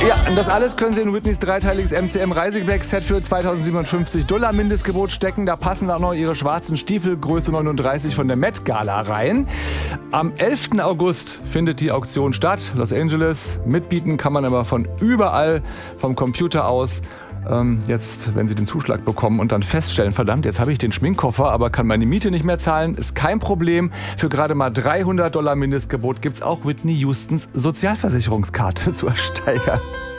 Ja, und das alles können Sie in Whitneys dreiteiliges MCM-Reisegepäck-Set für $2057 Mindestgebot stecken. Da passen auch noch Ihre schwarzen Stiefel Größe 39 von der Met Gala rein. Am 11. August findet die Auktion statt. Los Angeles. Mitbieten kann man aber von überall, vom Computer aus. Jetzt, wenn Sie den Zuschlag bekommen und dann feststellen, verdammt, jetzt habe ich den Schminkkoffer, aber kann meine Miete nicht mehr zahlen, ist kein Problem. Für gerade mal $300 Mindestgebot gibt's auch Whitney Houstons Sozialversicherungskarte zu ersteigern.